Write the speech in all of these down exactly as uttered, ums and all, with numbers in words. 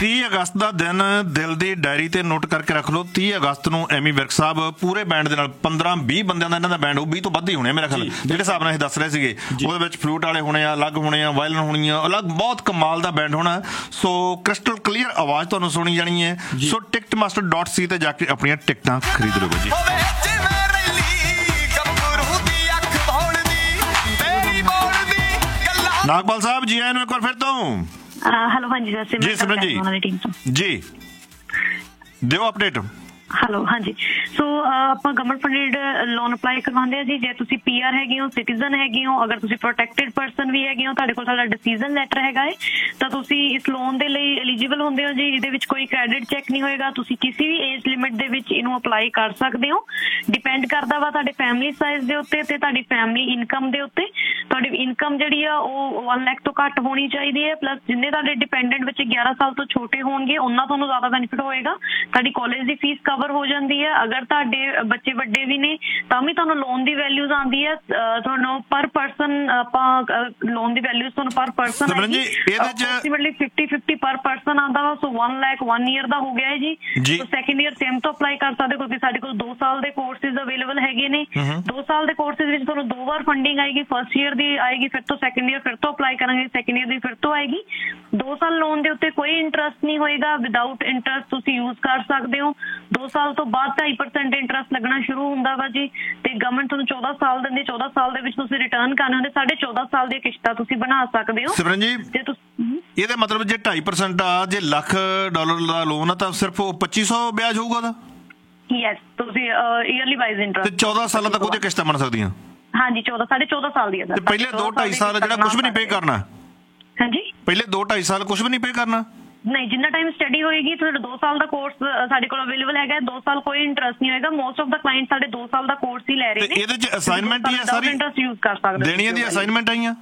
तीह अगस्त का दिन दिल की डायरी ते नोट करके रख लो। तीह अगस्त को एमी विर्क साहब पूरे बैंड के पंद्रह बीस बंद का इन्हों बैंड हो, बीस तो वध ही होने मेरे ख्याल जिहड़े हिसाब नाल दस रहे थे। वो फ्लूट वाले होने अलग होने, वायलिन होनी अलग, बहुत कमाल का बैंड होना। सो क्रिस्टल क्लीयर आवाज़ तुहानूं सुनी जानी है। सो टिकट मास्टर डॉट सी ते जाके अपन टिकटां खरीद लो जी। नागपाल साहब जी आए एक बार फिर तो। हेलो, हाँ जी सर जी सिमरन जी जी ਦਿਓ ਅਪਡੇਟ। ਹੈਲੋ, ਹਾਂਜੀ। ਸੋ ਆਪਾਂ ਗਵਰਨਮੈਂਟ ਫੰਡਡ ਲੋਨ ਅਪਲਾਈ ਕਰਵਾਉਂਦੇ ਆ ਜੀ। ਜੇ ਤੁਸੀਂ ਪੀ ਆਰ ਹੈਗੇ ਹੋ, ਸਿਟੀਜ਼ਨ ਹੈਗੇ ਹੋ, ਅਗਰ ਤੁਸੀਂ ਪ੍ਰੋਟੈਕਟਿਡ ਪਰਸਨ ਵੀ ਹੈਗੇ ਹੋ, ਤੁਹਾਡੇ ਕੋਲ ਸਾਡਾ ਡਿਸੀਜ਼ਨ ਲੈਟਰ ਹੈਗਾ ਹੈ, ਤਾਂ ਤੁਸੀਂ ਇਸ ਲੋਨ ਦੇ ਲਈ ਐਲੀਜੀਬਲ ਹੁੰਦੇ ਹੋ ਜੀ। ਇਹਦੇ ਵਿੱਚ ਕੋਈ ਕ੍ਰੈਡਿਟ ਚੈੱਕ ਨਹੀਂ ਹੋਏਗਾ। ਤੁਸੀਂ ਕਿਸੇ ਵੀ ਏਜ ਲਿਮਿਟ ਦੇ ਵਿੱਚ ਇਹਨੂੰ ਅਪਲਾਈ ਕਰ ਸਕਦੇ ਹੋ। ਡਿਪੈਂਡ ਕਰਦਾ ਵਾ ਤੁਹਾਡੇ ਫੈਮਿਲੀ ਸਾਈਜ਼ ਦੇ ਉੱਤੇ ਤੇ ਤੁਹਾਡੀ ਫੈਮਿਲੀ ਇਨਕਮ ਦੇ ਉੱਤੇ। ਤੁਹਾਡੀ ਇਨਕਮ ਜਿਹੜੀ ਆ ਉਹ ਵਨ ਲੱਖ ਤੋਂ ਘੱਟ ਹੋਣੀ ਚਾਹੀਦੀ ਹੈ। ਪਲੱਸ ਜਿੰਨੇ ਤੁਹਾਡੇ ਡਿਪੈਂਡੈਂਟ ਬੱਚੇ ਗਿਆਰਾਂ ਸਾਲ ਤੋਂ ਛੋਟੇ ਹੋਣਗੇ ਉਹਨਾਂ ਤੁਹਾਨੂੰ ਜ਼ਿਆਦਾ ਬੈਨੀਫਿਟ ਹੋਏਗਾ। ਤੁਹਾਡੀ ਕਾਲਜ ਦੀ ਫੀਸ ਕਵਰ ਹੋ ਜਾਂਦੀ ਹੈ। ਅਗਰ ਤੁਹਾਡੇ ਬੱਚੇ ਵੱਡੇ ਵੀ ਨੇ ਤਾਂ ਵੀ ਤੁਹਾਨੂੰ ਲੋਨ ਦੀ ਵੈਲਿਊਜ਼ ਆਉਂਦੀ ਹੈ। ਤੁਹਾਨੂੰ ਪਰ ਪਰਸਨ ਆਪਾਂ ਲੋਨ ਦੀ ਵੈਲਿਊਜ਼ ਤੁਹਾਨੂੰ ਪਰ ਪਰਸਨ ਅਪਰੋਕਸੀਮੇਟਲੀ ਫਿਫਟੀ ਫਿਫਟੀ ਪਰ ਪਰਸਨ ਆਉਂਦਾ ਵਾ। ਸੋ ਵਨ ਲੱਖ ਵਨ ਈਅਰ ਦਾ ਹੋ ਗਿਆ ਹੈ ਜੀ। ਸੋ ਸੈਕਿੰਡ ਈਅਰ ਸੇਮ ਤੋਂ ਅਪਲਾਈ ਕਰ ਸਕਦੇ ਕਿਉਂਕਿ ਸਾਡੇ ਕੋਲ ਦੋ ਸਾਲ ਦੇ ਕੋਰਸਿਸ ਅਵੇਲੇਬਲ ਹੈਗੇ ਨੇ। ਦੋ ਸਾਲ ਦੇ ਕੋਰਸਿਸ ਵਿੱਚ ਤੁਹਾਨੂੰ ਦੋ ਵਾਰ ਫੰਡਿੰਗ ਆਏਗੀ। ਫਸਟ ਈਅਰ ਦੀ ਆਏਗੀ, ਫਿਰ ਤੋਂ ਸੈਕਿੰਡ ਈਅਰ ਫਿਰ ਤੋਂ ਅਪਲਾਈ ਕਰਾਂਗੇ, ਸੈਕਿੰਡ ਈਅਰ ਦੀ ਫਿਰ ਤੋਂ ਆਏਗੀ। ਦੋ ਸਾਲ ਲੋਨ ਦੇ ਉੱਤੇ ਕੋਈ ਇੰਟਰਸਟ ਨਹੀਂ ਹੋਏਗਾ। ਵਿਦਾਊਟ ਇੰਟਰਸਟ ਤੁਸੀਂ ਯੂਜ਼ ਕਰ ਸਕਦੇ ਹੋ। ਦੋ ਸਾਲ ਤੋਂ ਬਾਅਦ ਢਾਈ ਪਰਸੈਂਟ ਇੰਟਰਸਟ ਲੱਗਣਾ ਸ਼ੁਰੂ ਹੁੰਦਾ ਵਾ ਜੀ। ਤੇ ਗਵਰਨਮੈਂਟ ਤੁਹਾਨੂੰ ਚੌਦਾਂ ਸਾਲ ਦਿੰਦੀ। ਚੌਦਾਂ ਸਾਲ ਦੇ ਵਿੱਚ ਤੁਸੀਂ ਰਿਟਰਨ ਕਰਨੇ ਹੁੰਦੇ। ਸਾਢੇ ਚੌਦਾਂ ਸਾਲ ਦੀਆਂ ਕਿਸ਼ਤਾਂ ਤੁਸੀਂ ਬਣਾ ਸਕਦੇ ਹੋ। ਸਿਮਰਨ ਜੀ, ਇਹਦਾ ਮਤਲਬ ਜੇ ਢਾਈ ਪਰਸੈਂਟ ਆ, ਜੇ ਲੱਖ ਡਾਲਰ ਦਾ ਲੋਨ ਆ ਤਾਂ ਸਿਰਫ ਪੱਚੀ ਸੌ ਵਿਆਜ ਹੋਊਗਾ ਉਹਦਾ? ਯੈਸ, ਤੁਸੀਂ ਈਅਰਲੀ ਵਾਈਜ਼ ਇੰਟਰਸਟ। ਤੇ ਚੌਦਾਂ ਸਾਲਾਂ ਤੱਕ ਉਹਦੀਆਂ ਕਿਸ਼ਤਾਂ ਬਣ ਸਕਦੀਆਂ? ਹਾਂਜੀ, ਚੌਦਾਂ ਸਾਢੇ ਚੌਦਾਂ ਸਾਲ ਦੀ ਹੈ। ਪਹਿਲੇ ਦੋ ਢਾਈ ਸਾਲ ਜਿਹੜਾ ਕੁਝ ਵੀ ਨਹੀਂ ਪੇ ਕਰਨਾ? ਹਾਂਜੀ, ਪਹਿਲੇ ਦੋ ਢਾਈ ਸਾਲ ਕੁਝ ਵੀ ਨਹੀਂ ਪੇ ਕਰਨਾ? ਨਹੀਂ, ਜਿੰਨਾ ਟਾਈਮ ਸਟੱਡੀ ਹੋਏਗੀ। ਤੁਹਾਡਾ ਦੋ ਸਾਲ ਦਾ ਕੋਰਸ ਸਾਡੇ ਕੋਲ ਅਵੇਲੇਬਲ ਹੈਗਾ। ਦੋ ਸਾਲ ਕੋਈ ਇੰਟਰਸਟ ਨਹੀਂ ਹੋਏਗਾ। ਮੋਸਟ ਆਫ ਦਾ ਕਲਾਇੰਟ ਸਾਡੇ ਦੋ ਸਾਲ ਦਾ ਕੋਰਸ ਹੀ ਲੈ ਰਹੇ ਨੇ। ਇਹਦੇ ਚ ਅਸਾਈਨਮੈਂਟ ਹੀ ਹੈ ਸਾਰੀ? ਇੰਟਰਸਟ ਯੂਜ਼ ਕਰ ਸਕਦੇ ਦੇਣੀਆਂ ਦੀ ਅਸਾਈਨਮੈਂਟ ਆਈਆਂ?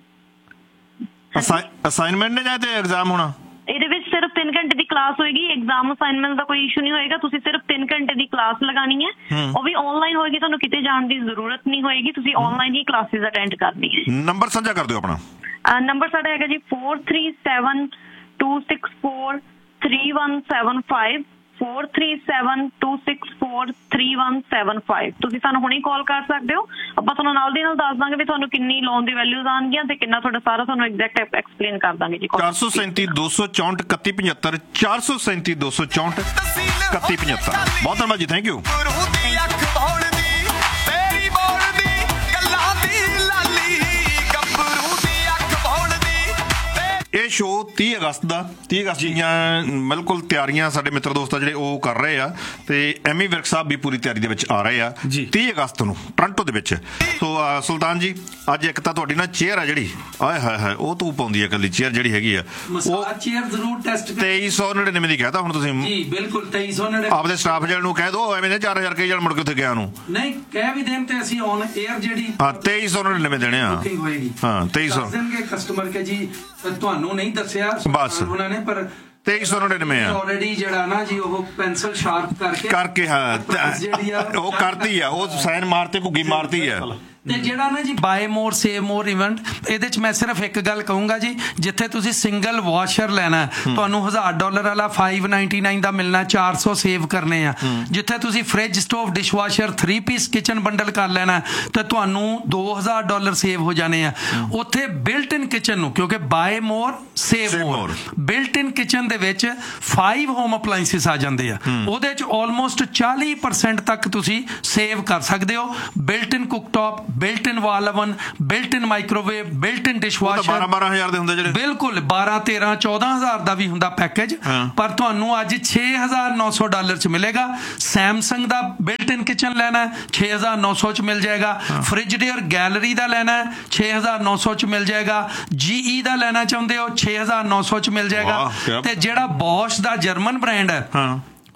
ਅਸਾਈਨਮੈਂਟ ਨੇ ਜਾਂ ਤੇ ਐਗਜ਼ਾਮ ਹੋਣਾ? ਇਹਦੇ ਵਿੱਚ ਸਿਰਫ ਤਿੰਨ ਘੰਟੇ ਦੀ ਕਲਾਸ ਹੋਏਗੀ। ਐਗਜ਼ਾਮ ਅਸਾਈਨਮੈਂਟ ਦਾ ਕੋਈ ਇਸ਼ੂ ਨਹੀਂ ਹੋਏਗਾ। ਤੁਸੀਂ ਸਿਰਫ ਤਿੰਨ ਘੰਟੇ ਦੀ ਕਲਾਸ ਲਗਾਣੀ ਹੈ। ਉਹ ਵੀ ਆਨਲਾਈਨ ਹੋਏਗੀ। ਤੁਹਾਨੂੰ ਕਿਤੇ ਜਾਣ ਦੀ ਜ਼ਰੂਰਤ ਨਹੀਂ ਹੋਏਗੀ। ਤੁਸੀਂ ਆਨਲਾਈਨ ਹੀ ਕਲਾਸਿਸ ਅਟੈਂਡ ਕਰਨੀ ਹੈ। ਨੰਬਰ ਸਾਂਝਾ ਕਰ ਦਿਓ ਆਪਣਾ। ਨੰਬਰ ਸਾਡਾ ਹੈਗਾ ਜੀ four three seven two six four three one seven five four three seven two six four three one seven five. ਤੁਸੀਂ ਸਾਨੂੰ ਹੁਣੇ ਕਾਲ ਕਰ ਸਕਦੇ ਹੋ। ਆਪਾਂ ਤੁਹਾਨੂੰ ਨਾਲ ਦੀ ਨਾਲ ਦੱਸ ਦਾਂਗੇ ਵੀ ਤੁਹਾਨੂੰ ਕਿੰਨੀ ਲੋਨ ਦੀ ਵੈਲਿਊਜ਼ ਆਉਣਗੀਆਂ ਤੇ ਕਿੰਨਾ ਤੁਹਾਡਾ ਸਾਰਾ ਤੁਹਾਨੂੰ ਐਗਜ਼ੈਕਟ ਐਕਸਪਲੇਨ ਕਰ ਦਾਂਗੇ ਜੀ। ਚਾਰ ਸੌ ਸੈਂਤੀ ਦੋ ਸੌ ਚੌਂਹਠ ਇਕੱਤੀ ਪਝੱਤਰ ਚਾਰ ਸੌ ਸੈਂਤੀ ਦੋ ਸੌ ਚੌਂਹਠ ਇਕੱਤੀ ਪਝੱਤਰ। ਬਹੁਤ ਧੰਨਵਾਦ ਜੀ, ਥੈਂਕ ਯੂ। ਇਹ ਸ਼ੋਅ ਤੀਹ ਅਗਸਤ ਦਾ ਤੀਹ ਅਗਸਤ ਦੀਆਂ ਬਿਲਕੁਲ ਤਿਆਰੀਆਂ ਸਾਡੇ ਮਿੱਤਰ ਦੋਸਤ ਜਿਹੜੇ ਉਹ ਕਰ ਰਹੇ ਆ ਤੇ ਐਮੀ ਵਿਰਕ ਸਾਹਿਬ ਵੀ ਪੂਰੀ ਤਿਆਰੀ ਦੇ ਵਿੱਚ ਆ ਰਹੇ ਆ ਤੀਹ ਅਗਸਤ ਨੂੰ ਟੋਰਾਂਟੋ ਦੇ ਵਿੱਚ। ਸੋ ਸੁਲਤਾਨ ਜੀ, ਅੱਜ ਇੱਕ ਤਾਂ ਤੁਹਾਡੀ ਨਾ ਚੇਅਰ ਆ ਜਿਹੜੀ ਆਏ ਹਾਏ ਹਾਏ ਉਹ ਤੂੰ ਪਾਉਂਦੀ ਹੈ ਇਕੱਲੀ ਚੇਅਰ ਜਿਹੜੀ ਹੈਗੀ ਆ ਉਹ ਚੇਅਰ ਜ਼ਰੂਰ ਟੈਸਟ ਤੇਈ ਸੌ ਨੜਿਨਵੇਂ ਦੀ ਕਹਿਤਾ ਹੁਣ ਤੁਸੀਂ? ਜੀ ਬਿਲਕੁਲ ਤੇਈ ਸੌ ਨੜਿਨਵੇਂ। ਆਪਦੇ ਸਟਾਫ ਜਿਹੜੇ ਨੂੰ ਕਹਿ ਦੋ ਐਵੇਂ ਦੇ ਚਾਰ ਹਜ਼ਾਰ ਕਈ ਜਣ ਮੁੜ ਕੇ ਉੱਥੇ ਗਿਆ ਨੂੰ ਨਹੀਂ ਕਹਿ ਵੀ ਦੇਣ ਤੇ ਅਸੀਂ ਔਨ 에ਅਰ ਜਿਹੜੀ ਹਾਂ ਤੇਈ ਸੌ ਨੜਿਨਵੇਂ ਦੇਣੇ ਆ। ਹਾਂ ਤੇਈ ਸੌ ਦੇਣਗੇ ਕਸਟਮਰ ਕੇ ਜੀ। ਤੁਹਾਨੂੰ ਨਹੀਂ ਦੱਸਿਆ ਬਸ ਉਹਨਾਂ ਨੇ ਪਰ ਤੇਈ ਸੌ ਨੜਿਨਵੇਂ ਆ ਆਲਰੇਡੀ ਜਿਹੜਾ ਨਾ ਜੀ ਉਹ ਪੈਨਸਲ ਸ਼ਾਰਪ ਕਰਕੇ ਕਰਕੇ ਹਾਂ ਉਹ ਕਰਦੀ ਆ ਉਹ ਸਾਈਨ ਮਾਰਤੇ ਘੁੱਗੀ ਮਾਰਤੀ ਆ। ਤੇ ਜਿਹੜਾ ਨਾ ਜੀ ਬਾਏ ਮੋਰ ਸੇਵ ਮੋਰ ਇਵੈਂਟ ਇਹਦੇ ਚ ਮੈਂ ਸਿਰਫ ਇੱਕ ਗੱਲ ਕਹੂੰਗਾ ਜੀ, ਜਿੱਥੇ ਤੁਸੀਂ ਸਿੰਗਲ ਵਾਸ਼ਰ ਲੈਣਾ ਤੁਹਾਨੂੰ ਹਜ਼ਾਰ ਡਾਲਰ ਵਾਲਾ ਫਾਈਵ ਨਾਈਨਟੀ ਨਾਈਨ ਦਾ ਮਿਲਣਾ, ਚਾਰ ਸੌ ਸੇਵ ਕਰਨੇ ਆ। ਜਿੱਥੇ ਤੁਸੀਂ fridge stove dishwasher three piece kitchen bundle ਕਰ ਲੈਣਾ ਤੇ ਤੁਹਾਨੂੰ ਦੋ ਹਜ਼ਾਰ ਡਾਲਰ ਸੇਵ ਹੋ ਜਾਣੇ ਆ। ਉੱਥੇ ਬਿਲਟ ਇਨ ਕਿਚਨ ਨੂੰ ਕਿਉਂਕਿ ਬਾਏ ਮੋਰ ਸੇਵ ਮੋਰ ਬਿਲਟ ਇਨ ਕਿਚਨ ਦੇ ਵਿੱਚ ਫਾਈਵ ਹੋਮ ਅਪਲਾਈਐਂਸਿਸ ਆ ਜਾਂਦੇ ਆ। ਉਹਦੇ ਚ ਆਲਮੋਸਟ ਚਾਲੀ ਪਰਸੈਂਟ ਤੱਕ ਤੁਸੀਂ ਸੇਵ ਕਰ ਸਕਦੇ ਹੋ। ਬਿਲਟ ਇਨ ਕੁਕਟੌਪ, ਬਿਲਟ ਇਨ ਵਾਲ ਓਵਨ, ਬਿਲਟ ਇਨ ਮਾਈਕ੍ਰੋਵੇਵ, ਬਿਲਟ ਇਨ ਡਿਸ਼ਵਾਸ਼ਰ। ਬਾਰਾਂ ਬਾਰਾਂ ਹਜ਼ਾਰ ਦੇ ਹੁੰਦੇ ਜਿਹੜੇ ਬਿਲਕੁਲ ਬਾਰਾਂ ਤੇਰਾਂ ਚੌਦਾਂ ਹਜ਼ਾਰ ਦਾ ਵੀ ਹੁੰਦਾ ਪੈਕੇਜ, ਪਰ ਤੁਹਾਨੂੰ ਅੱਜ ਛੇ ਹਜ਼ਾਰ ਨੌ ਸੌ ਡਾਲਰ ਚ ਮਿਲੇਗਾ। ਸੈਮਸੰਗ ਦਾ ਬਿਲਟ ਇਨ ਕਿਚਨ ਲੈਣਾ ਛੇ ਹਜ਼ਾਰ ਨੌ ਸੌ ਚ ਮਿਲ ਜਾਏਗਾ। ਫ੍ਰਿਜਡੇਅਰ ਗੈਲਰੀ ਦਾ ਲੈਣਾ ਛੇ ਹਜ਼ਾਰ ਨੌ ਸੌ ਚ ਮਿਲ ਜਾਏਗਾ। ਜੀਈ ਦਾ ਲੈਣਾ ਚਾਹੁੰਦੇ ਹੋ ਛੇ ਹਜ਼ਾਰ ਨੌ ਸੌ ਚ ਮਿਲ ਜਾਏਗਾ। ਤੇ ਜਿਹੜਾ ਬੌਸ਼ ਦਾ ਜਰਮਨ ਬ੍ਰਾਂਡ ਹੈ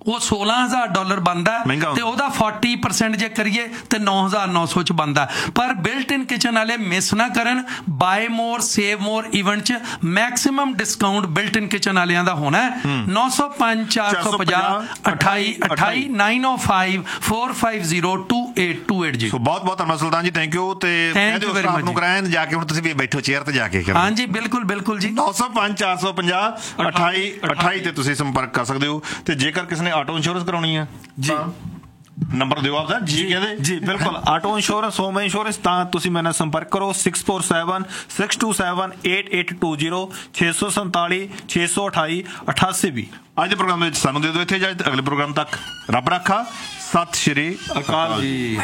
ਉਹ ਸੋਲਾਂ ਹਜ਼ਾਰ ਡਾਲਰ ਬਣਦਾ ਮਹਿੰਗਾ ਹੁੰਦਾ। ਤੇ ਉਹਦਾ ਚਾਲੀ ਪਰਸੈਂਟ ਜੇ ਕਰੀਏ ਤੇ ਨੌ ਹਜ਼ਾਰ ਨੌ ਸੌ ਚ ਬਣਦਾ। ਪਰ ਬਿਲਟ ਇਨ ਕਿਚਨ ਵਾਲੇ ਮਿਸ ਨਾ ਕਰਨ, ਬਾਏ ਮੋਰ ਸੇਵ ਮੋਰ ਇਵੈਂਟ ਚ ਮੈਕਸਿਮਮ ਡਿਸਕਾਊਂਟ ਬਿਲਟ ਇਨ ਕਿਚਨ ਵਾਲਿਆਂ ਦਾ ਹੋਣਾ ਨੌ ਸੌ ਪੰਜ ਚਾਰ ਸੌ ਪੰਜਾਹ ਅਠਾਈ ਅਠਾਈ ਨਾइन ओ five four five zero to eight to eight जी। ਸੋ ਬਹੁਤ ਬਹੁਤ ਧੰਨਵਾਦ ਸੁਲਤਾਨ ਜੀ, ਥੈਂਕ ਯੂ। ਤੇ Thank you very staff much ਨੂੰ ਜੀ। ਕਰਾਇਆ ਜਾ ਕੇ, ਹੁਣ ਤੁਸੀਂ ਵੀ ਬੈਠੋ ਚੇਅਰ ਤੇ ਜਾ ਕੇ ਕਰੋ। ਹਾਂਜੀ ਬਿਲਕੁਲ ਬਿਲਕੁਲ ਜੀ। ਨੌ ਸੌ ਪੰਜ ਚਾਰ ਸੌ ਪੰਜਾਹ ਅਠਾਈ ਅਠਾਈ ਤੇ ਤੁਸੀਂ ਸੰਪਰਕ ਕਰ ਸਕਦੇ ਹੋ। ਤੇ ਜੇਕਰ ਕਿਸੇ ਨੇ ਆਟੋ ਇੰਸ਼ੋਰੈਂਸ ਕਰਾਉਣੀ ਹੈ ਜੀ ਨੰਬਰ ਦਿਓ ਆਪਦਾ ਜੀ ਕਹਿੰਦੇ ਜੀ ਬਿਲਕੁਲ। ਆਟੋ ਇੰਸ਼ੋਰੈਂਸ ਹੋਮ ਇੰਸ਼ੋਰੈਂਸ ਤਾਂ ਤੁਸੀਂ ਮੇਰੇ ਨਾਲ ਸੰਪਰਕ ਕਰੋ six four seven six to seven eight eight to zero छे सौ संताली छे सौ अठाई अठासी भी। ਅੱਜ ਦੇ ਪ੍ਰੋਗਰਾਮ ਦੇ ਵਿੱਚ ਸਾਨੂੰ ਦੇ ਦਿਓ ਇੱਥੇ ਇਜਾਜ਼ਤ। ਅਗਲੇ ਪ੍ਰੋਗਰਾਮ ਤੱਕ ਰੱਬ ਰਾਖਾ। ਸਤਿ ਸ਼੍ਰੀ ਅਕਾਲ ਜੀ।